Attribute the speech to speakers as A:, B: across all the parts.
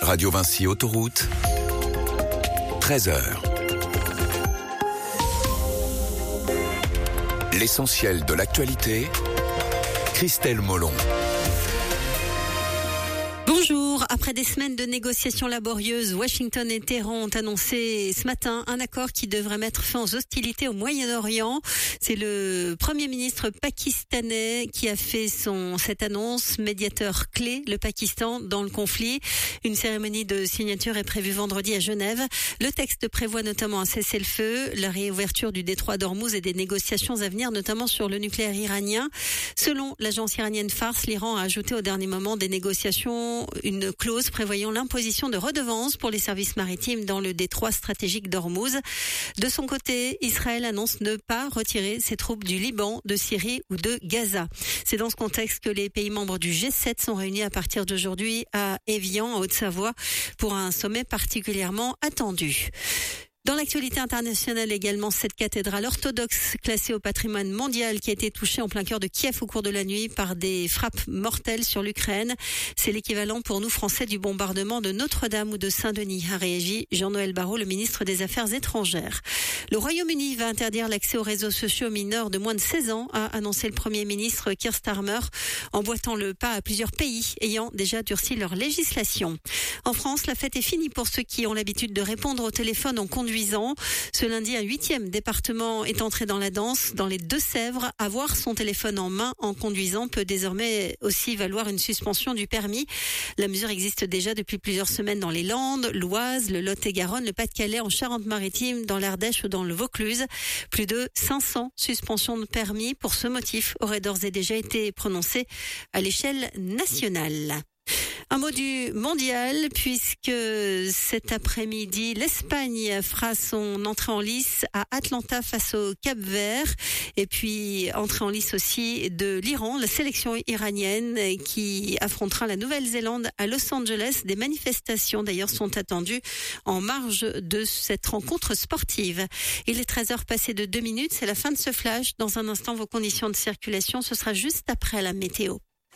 A: Radio Vinci Autoroute, 13h. L'essentiel de l'actualité, Christelle Molon.
B: Bonjour. Après des semaines de négociations laborieuses, Washington et Téhéran ont annoncé ce matin un accord qui devrait mettre fin aux hostilités au Moyen-Orient. C'est le Premier ministre pakistanais qui a fait cette annonce, médiateur clé, le Pakistan, dans le conflit. Une cérémonie de signature est prévue vendredi à Genève. Le texte prévoit notamment un cessez-le-feu, la réouverture du détroit d'Ormuz et des négociations à venir, notamment sur le nucléaire iranien. Selon l'agence iranienne Fars, l'Iran a ajouté au dernier moment des négociations une clause prévoyant l'imposition de redevances pour les services maritimes dans le détroit stratégique d'Ormuz. De son côté, Israël annonce ne pas retirer ses troupes du Liban, de Syrie ou de Gaza. C'est dans ce contexte que les pays membres du G7 sont réunis à partir d'aujourd'hui à Évian, en Haute-Savoie, pour un sommet particulièrement attendu. Dans l'actualité internationale également, cette cathédrale orthodoxe classée au patrimoine mondial qui a été touchée en plein cœur de Kiev au cours de la nuit par des frappes mortelles sur l'Ukraine. C'est l'équivalent pour nous Français du bombardement de Notre-Dame ou de Saint-Denis, a réagi Jean-Noël Barrot, le ministre des Affaires étrangères. Le Royaume-Uni va interdire l'accès aux réseaux sociaux aux mineurs de moins de 16 ans, a annoncé le Premier ministre Keir Starmer, emboîtant le pas à plusieurs pays ayant déjà durci leur législation. En France, la fête est finie pour ceux qui ont l'habitude de répondre au téléphone en conduisant. Ce lundi, un 8e département est entré dans la danse. Dans les Deux-Sèvres, avoir son téléphone en main en conduisant peut désormais aussi valoir une suspension du permis. La mesure existe déjà depuis plusieurs semaines dans les Landes, l'Oise, le Lot-et-Garonne, le Pas-de-Calais, en Charente-Maritime, dans l'Ardèche ou dans le Vaucluse. Plus de 500 suspensions de permis pour ce motif auraient d'ores et déjà été prononcées à l'échelle nationale. Un mot du mondial, puisque cet après-midi, l'Espagne fera son entrée en lice à Atlanta face au Cap-Vert. Et puis, entrée en lice aussi de l'Iran, la sélection iranienne qui affrontera la Nouvelle-Zélande à Los Angeles. Des manifestations d'ailleurs sont attendues en marge de cette rencontre sportive. Il est 13h passé de 2 minutes, c'est la fin de ce flash. Dans un instant, vos conditions de circulation, ce sera juste après la météo.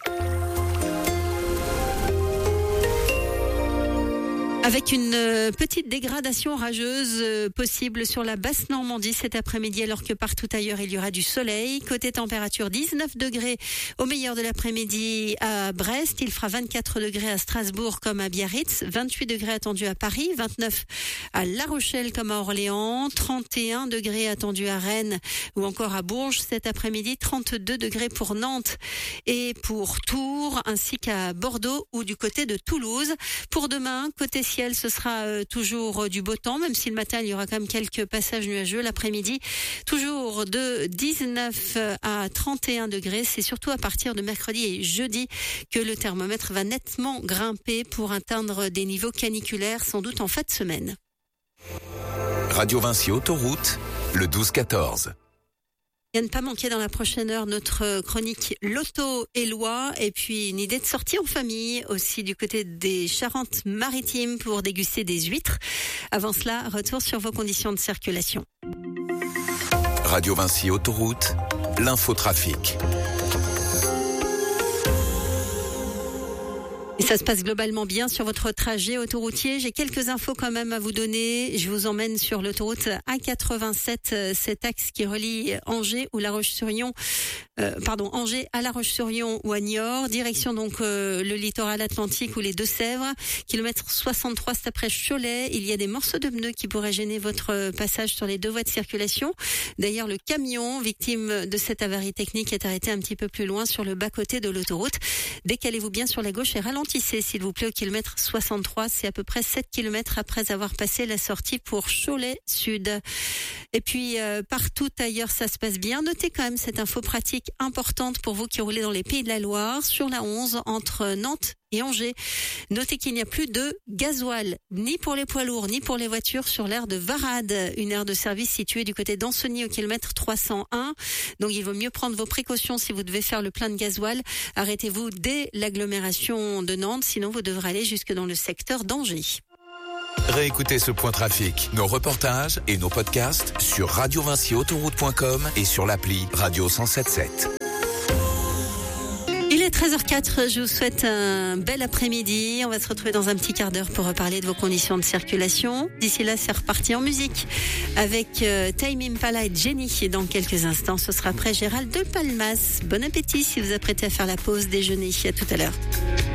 B: Avec une petite dégradation orageuse possible sur la basse Normandie cet après-midi, alors que partout ailleurs il y aura du soleil. Côté température, 19 degrés au meilleur de l'après-midi à Brest. Il fera 24 degrés à Strasbourg comme à Biarritz, 28 degrés attendus à Paris, 29 à La Rochelle comme à Orléans, 31 degrés attendus à Rennes ou encore à Bourges cet après-midi, 32 degrés pour Nantes et pour Tours, ainsi qu'à Bordeaux ou du côté de Toulouse. Pour demain, côté ciel, ce sera toujours du beau temps, même si le matin, il y aura quand même quelques passages nuageux. L'après-midi, toujours de 19 à 31 degrés. C'est surtout à partir de mercredi et jeudi que le thermomètre va nettement grimper pour atteindre des niveaux caniculaires, sans doute en fin de semaine.
A: Radio Vinci Autoroute, le 12-14.
B: Il y a ne pas manquer dans la prochaine heure notre chronique Loto et Loi, et puis une idée de sortie en famille aussi du côté des Charentes-Maritimes pour déguster des huîtres. Avant cela, retour sur vos conditions de circulation.
A: Radio Vinci Autoroute, l'infotrafic.
B: Et ça se passe globalement bien sur votre trajet autoroutier. J'ai quelques infos quand même à vous donner. Je vous emmène sur l'autoroute A87, cet axe qui relie Angers ou La Roche-sur-Yon, Angers à La Roche-sur-Yon ou à Niort. Direction donc le littoral atlantique ou les Deux-Sèvres. Kilomètre 63, c'est après Cholet. Il y a des morceaux de pneus qui pourraient gêner votre passage sur les deux voies de circulation. D'ailleurs, le camion victime de cette avarie technique est arrêté un petit peu plus loin sur le bas-côté de l'autoroute. Décalez-vous bien sur la gauche et ralentissez, s'il vous plaît, au kilomètre 63. C'est à peu près 7 kilomètres après avoir passé la sortie pour Cholet Sud. Et puis, partout ailleurs, ça se passe bien. Notez quand même cette info pratique importante pour vous qui roulez dans les Pays de la Loire, sur la 11, entre Nantes et Angers. Notez qu'il n'y a plus de gasoil, ni pour les poids lourds, ni pour les voitures sur l'aire de Varade, une aire de service située du côté d'Ancenis au kilomètre 301. Donc il vaut mieux prendre vos précautions si vous devez faire le plein de gasoil. Arrêtez-vous dès l'agglomération de Nantes, sinon vous devrez aller jusque dans le secteur d'Angers.
A: Réécoutez ce point trafic, nos reportages et nos podcasts sur radiovinciautoroute.com et sur l'appli Radio 107.7.
B: Il est 13h04, je vous souhaite un bel après-midi. On va se retrouver dans un petit quart d'heure pour reparler de vos conditions de circulation. D'ici là, c'est reparti en musique avec Tame Impala et Jenny. Et dans quelques instants, ce sera après Gérald de Palmas. Bon appétit si vous apprêtez à faire la pause déjeuner. À tout à l'heure.